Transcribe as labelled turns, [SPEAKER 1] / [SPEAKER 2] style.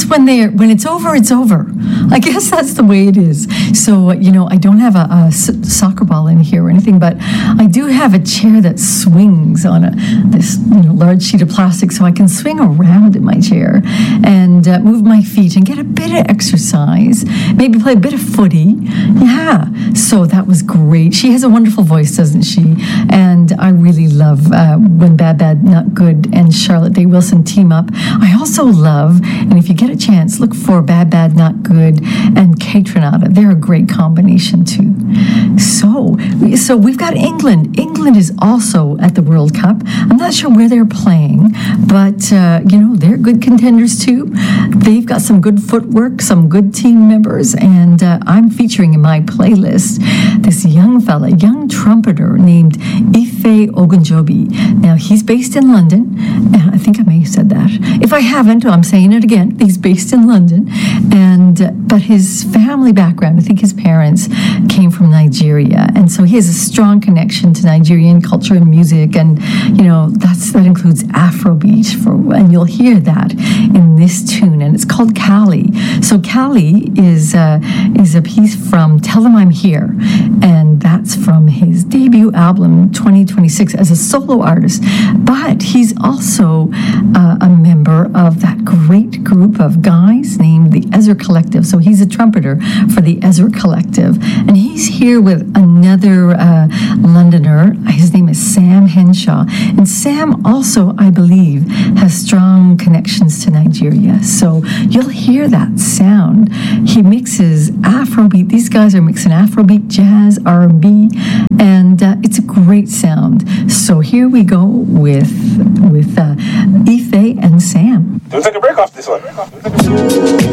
[SPEAKER 1] guess when it's over, it's over. I guess that's the way it is. So, I don't have a soccer ball in here or anything, but I do have a chair that swings on this large sheet of plastic, so I can swing around in my chair and move my feet and get a bit of exercise, maybe play a bit of footy. Yeah, so that was great. She has a wonderful voice, doesn't she? And I really love when Bad Bad Not Good and Charlotte Day Wilson team up. I also love, and if you get a chance, look for Bad Bad Not Good and Kate Renata. They're a great combination too. So we've got England. England is also at the World Cup. I'm not sure where they're playing, but they're good contenders too. They've got some good footwork, some good team members, and I'm featuring in my playlist this young trumpeter named Ife Ogunjobi. Now, he's based in London, and I think I may have said that. If I haven't, I'm saying it again. He's based in London, but his family background, I think his parents came from Nigeria, and so he has a strong connection to Nigerian culture and music, and that includes Afrobeat, and you'll hear that in this tune, and it's called Cali. So Cali is a piece from Tell Them I'm Here, and that's from his debut album 2026 as a solo artist, but he's also a member of that great group of guys named the Ezra Collective. So he's a trumpeter for the Ezra Collective, and he's here with another Londoner. His name is Sam Henshaw, and Sam also, I believe, has strong connections to Nigeria. So you'll hear that sound. He mixes Afrobeat. These guys are mixing Afrobeat, jazz, R&B, and it's a great sound. So here we go with Ife and Sam.
[SPEAKER 2] We'll take a break off this one.